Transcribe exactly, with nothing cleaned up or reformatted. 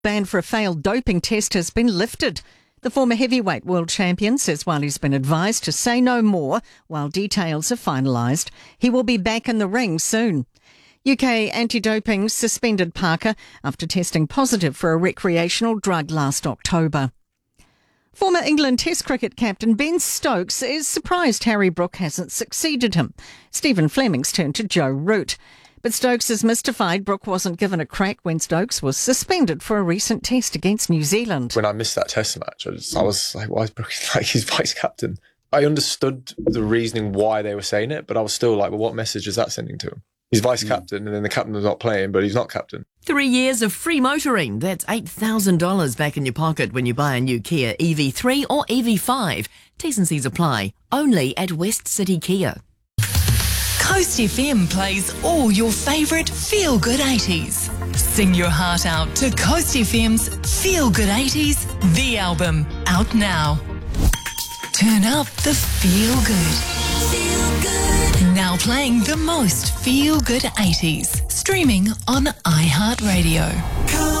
ban for a failed doping test has been lifted. The former heavyweight world champion says while he's been advised to say no more while details are finalised, he will be back in the ring soon. U K anti-doping suspended Parker after testing positive for a recreational drug last October. Former England Test cricket captain Ben Stokes is surprised Harry Brook hasn't succeeded him. Stephen Fleming's turned to Joe Root. But Stokes is mystified Brook wasn't given a crack when Stokes was suspended for a recent test against New Zealand. When I missed that test match, I, just, I was like, why is Brook like his vice captain? I understood the reasoning why they were saying it, but I was still like, well, what message is that sending to him? He's vice captain, and then the captain was not playing, but he's not captain. Three years of free motoring. That's eight thousand dollars back in your pocket when you buy a new Kia E V three or E V five. T's and C's apply. Only at West City Kia. Coast F M plays all your favourite feel-good eighties. Sing your heart out to Coast F M's Feel Good eighties, the album, out now. Turn up the feel good. Feel good. Now playing the most feel good eighties. Streaming on iHeartRadio.